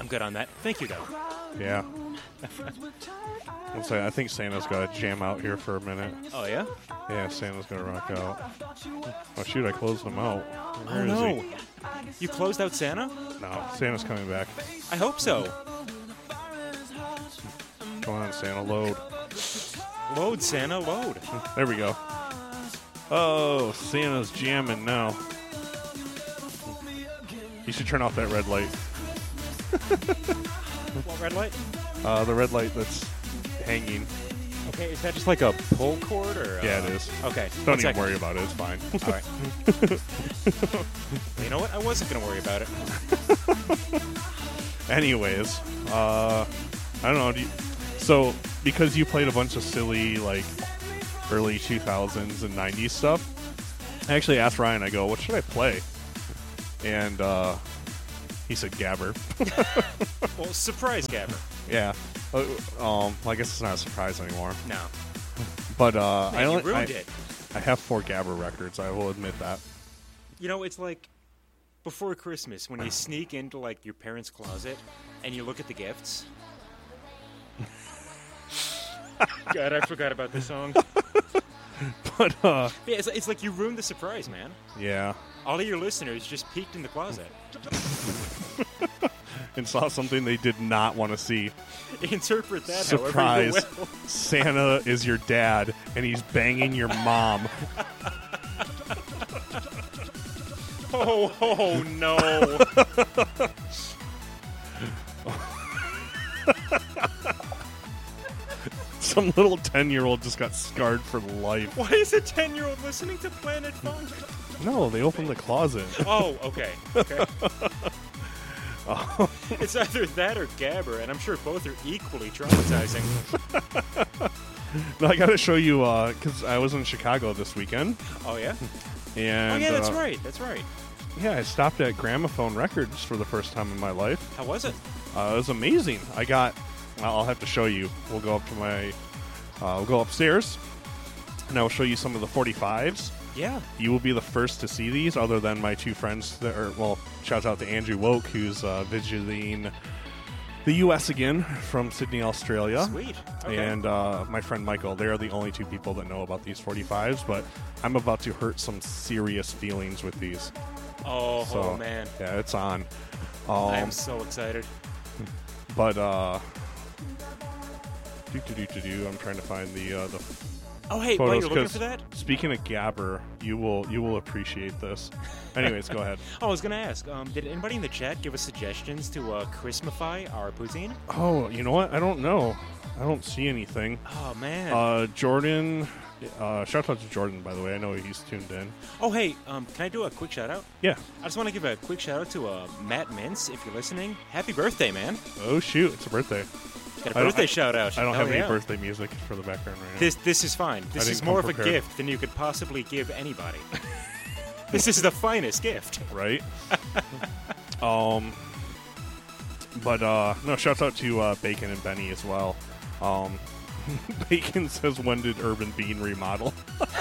good on that. Thank you, though. Yeah. I think Santa's got to jam out here for a minute. Oh, yeah? Yeah, Santa's going to rock out. Oh, shoot, I closed him out. Where is no. he? You closed out Santa? No, Santa's coming back. I hope so. Come on, Santa, load. Load, Santa, load. There we go. Oh, Santa's jamming now. You should turn off that red light. What red light? The red light that's hanging. Okay, is that just like a pull cord or? Yeah, it is. Okay. Don't even worry about it. It's fine. All right. You know what? I wasn't gonna worry about it. Anyways, I don't know. So because you played a bunch of silly like early 2000s and 90s stuff, I actually asked Ryan. I go, "What should I play?" And he said Gabber. Well, surprise, Gabber. Yeah. I guess it's not a surprise anymore. No. But Man, you ruined it. I have 4 Gabber records. I will admit that. You know, it's like before Christmas when you sneak into like your parents' closet and you look at the gifts. God, I forgot about this song. But yeah, it's like you ruined the surprise, man. Yeah. All of your listeners just peeked in the closet. And saw something they did not want to see. Interpret that Surprise. however you will. Santa is your dad, and he's banging your mom. Oh no. Some little 10-year-old just got scarred for life. Why is a 10-year-old listening to Planet Funk? No, they opened the closet. Oh, okay. It's either that or Gabber, and I'm sure both are equally traumatizing. No, I got to show you, because I was in Chicago this weekend. Oh, yeah? And, oh, yeah, that's right. That's right. Yeah, I stopped at Gramophone Records for the first time in my life. How was it? It was amazing. I'll have to show you. We'll go up to we'll go upstairs, and I will show you some of the 45s. Yeah. You will be the first to see these, other than my 2 friends shout out to Andrew Woke, who's visiting the U.S. again from Sydney, Australia. Sweet. Okay. And my friend Michael. They are the only 2 people that know about these 45s, but I'm about to hurt some serious feelings with these. Oh, man. Yeah, it's on. I am so excited. But, I'm trying to find the oh, hey, photos, while you're looking for that? Speaking of Gabber, you will appreciate this. Anyways, go ahead. I was going to ask, did anybody in the chat give us suggestions to Christmify our poutine? Oh, you know what? I don't know. I don't see anything. Oh, man. Jordan, shout out to Jordan, by the way. I know he's tuned in. Oh, hey, can I do a quick shout out? Yeah. I just want to give a quick shout out to Matt Mintz, if you're listening. Happy birthday, man. Oh, shoot. It's a birthday. Got a birthday shout out. I don't have any birthday music for the background right now. This is fine. This is more of a gift than you could possibly give anybody. This is the finest gift. Right? But no, shout out to Bacon and Benny as well. Bacon says, when did Urban Bean remodel?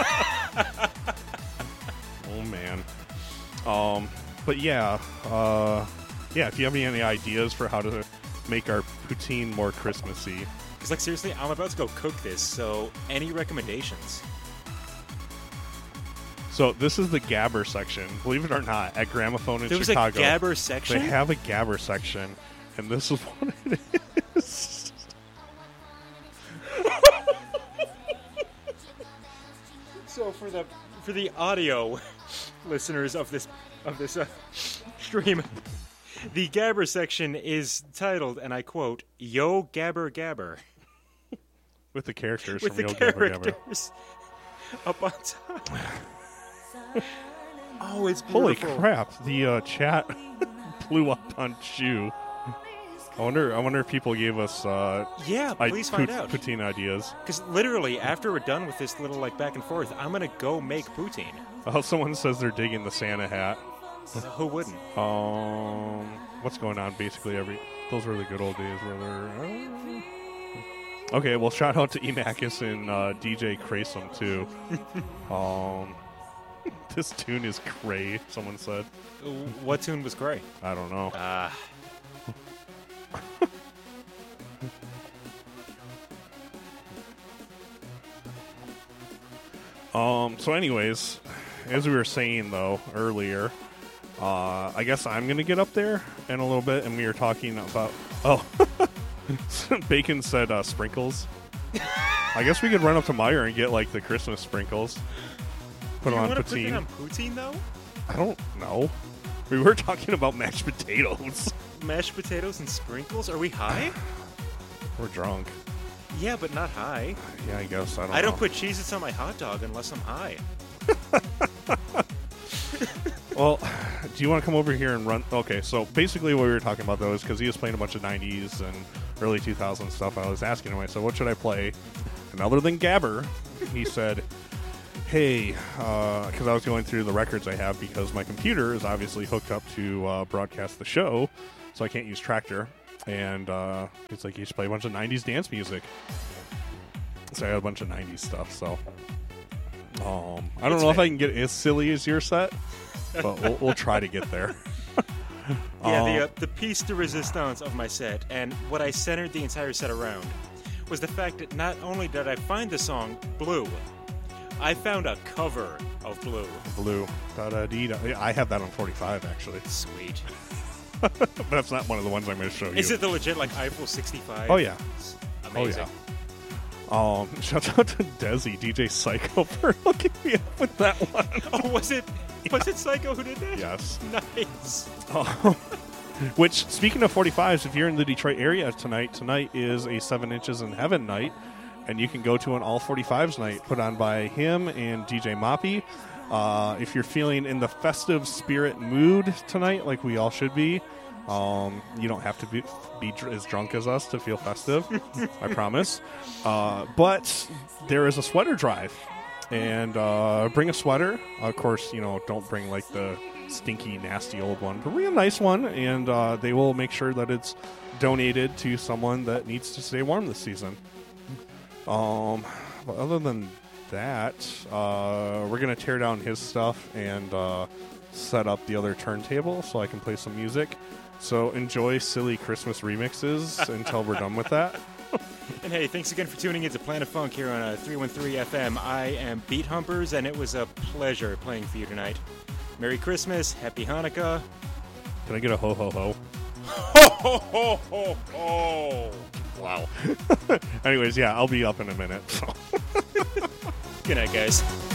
Oh, man. But yeah, if you have any ideas for how to make our poutine more Christmassy. Because, like, seriously, I'm about to go cook this, so any recommendations? So this is the Gabber section. Believe it or not, at Gramophone in Chicago. There's a Gabber section? They have a Gabber section, and this is what it is. So for the audio listeners of this stream, the Gabber section is titled, and I quote, "Yo Gabber Gabber," with the characters with from the Yo Gabber Gabber characters up on top. Oh, it's Holy beautiful. crap! The chat blew up on Chew. I wonder if people gave us please find out poutine ideas. Because literally, after we're done with this little back and forth, I'm gonna go make poutine. Oh, someone says they're digging the Santa hat. Who wouldn't? What's going on? Basically, those were the good old days where they're. Okay, well, shout out to Emakis and DJ Krasom too. This tune is cray. Someone said. What tune was cray? I don't know. So anyways, as we were saying though earlier, I guess I'm gonna get up there in a little bit, and we were talking about Bacon said sprinkles. I guess we could run up to Meyer and get like the Christmas sprinkles. Put them on Put poutine. it on poutine though? I don't know. We were talking about mashed potatoes. Mashed potatoes and sprinkles? Are we high? We're drunk. Yeah, but not high. Yeah, I guess. I don't put Cheez-Its on my hot dog unless I'm high. Well, do you want to come over here and run? Okay, so basically what we were talking about, though, is because he was playing a bunch of 90s and early 2000s stuff, I was asking him, I said, what should I play? And other than Gabber, he said, hey, because I was going through the records I have because my computer is obviously hooked up to broadcast the show, so I can't use Tractor. And it's like, you should play a bunch of 90s dance music. So I had a bunch of 90s stuff, so... I don't know if I can get as silly as your set, but we'll try to get there. Yeah, the piece de resistance of my set, and what I centered the entire set around, was the fact that not only did I find the song Blue, I found a cover of Blue. Blue. Da-da-dee-da. I have that on 45, actually. Sweet. But that's not one of the ones I'm going to show you. Is it the legit, like, Eiffel 65? Oh, yeah. It's amazing. Oh, yeah. Shout out to Desi, DJ Psycho, for hooking me up with that one. Oh, was it Psycho who did that? Yes. Nice. Which, speaking of 45s, if you're in the Detroit area tonight is a 7 Inches in Heaven night, and you can go to an all 45s night put on by him and DJ Moppy. If you're feeling in the festive spirit mood tonight, like we all should be, you don't have to be as drunk as us to feel festive, I promise. But there is a sweater drive, and bring a sweater. Of course, don't bring like the stinky, nasty old one, but bring a nice one, and they will make sure that it's donated to someone that needs to stay warm this season. But other than that, we're going to tear down his stuff and set up the other turntable so I can play some music. So enjoy silly Christmas remixes until we're done with that. And hey, thanks again for tuning in to Planet Funk here on 313 FM. I am Beat Humpers, and it was a pleasure playing for you tonight. Merry Christmas, Happy Hanukkah. Can I get a ho ho ho? Ho ho ho ho ho! Wow. Anyways, yeah, I'll be up in a minute. So. Good night, guys.